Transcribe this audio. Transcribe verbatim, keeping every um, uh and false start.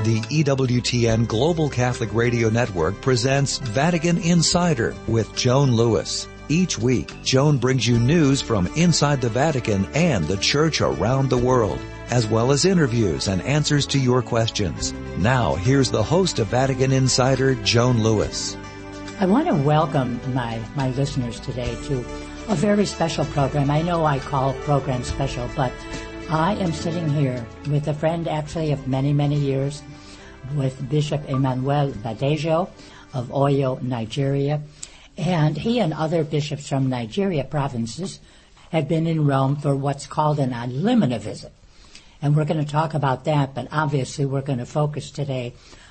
The E W T N Global Catholic Radio Network presents Vatican Insider with Joan Lewis. Each week, Joan brings you news from inside the Vatican and the Church around the world, as well as interviews and answers to your questions. Now, here's the host of Vatican Insider, Joan Lewis. I want to welcome my, my listeners today to a very special program. I know I call programs special, but I am sitting here with a friend actually of many, many years, with Bishop Emmanuel Badejo of Oyo, Nigeria. And he and other bishops from Nigeria provinces have been in Rome for what's called an Ad Limina visit. And we're going to talk about that, but obviously we're going to focus today